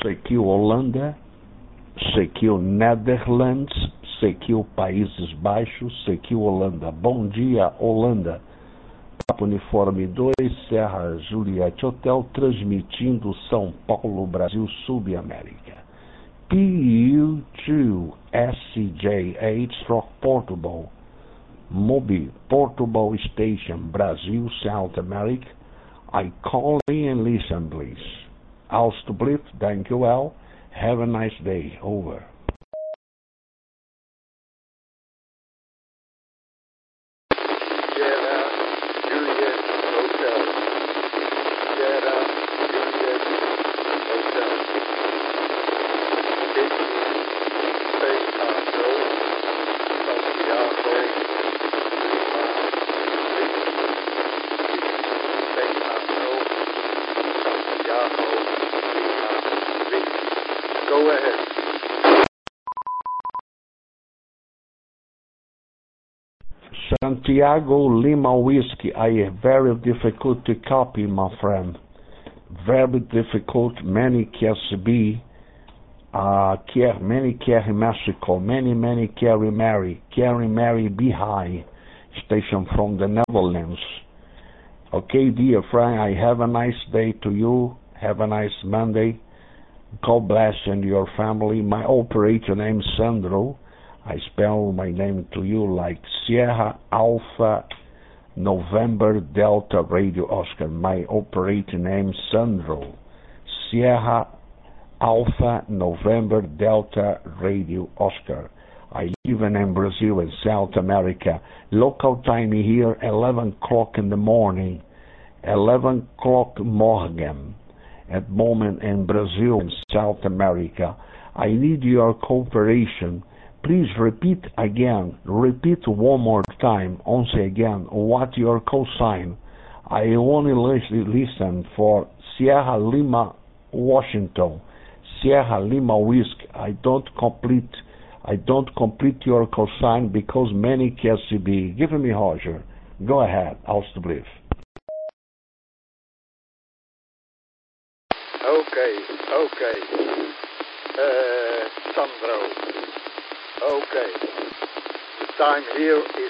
CQ Holanda, CQ Netherlands, CQ Países Baixos, CQ Holanda. Bom dia, Holanda. Papa Uniforme 2, Serra Juliette Hotel, transmitindo São Paulo, Brasil, Subamérica. PU2SJ8 Stroke Portable, Mobi Portable Station, Brasil, South America. I call in and listen, please. Alstublief, thank you well. Have a nice day. Over. Go ahead. Santiago Lima Whiskey. I very difficult to copy, my friend. Very difficult. Many KSB. Many carry Mexico. Many carry Mary. Carry Mary Beehive. Station from the Netherlands. Okay, dear friend. I have a nice day to you. Have a nice Monday. God bless you and your family. My operator name is Sandro. I spell my name to you like Sierra Alpha November Delta Radio Oscar. My operator name Sandro. Sierra Alpha November Delta Radio Oscar. I live in Brazil and South America. Local time here 11 o'clock in the morning. 11 o'clock morning. At moment in Brazil and South America. I need your cooperation. Please repeat again. Repeat one more time. Once again, what your cosign. I only listen for Sierra Lima, Washington. Sierra Lima Whiskey. I don't complete your cosign because many KCB. Give me Roger. Go ahead. Alstublief. Okay. Sandro. Okay. The time here is